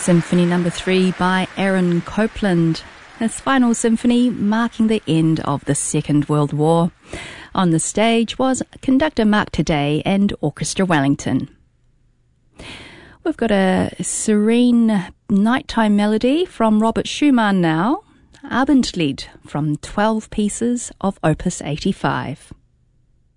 Symphony No. 3 by Aaron Copland, his final symphony marking the end of the Second World War. On the stage was conductor Mark Today and Orchestra Wellington. We've got a serene nighttime melody from Robert Schumann now, Abendlied from 12 pieces of Opus 85.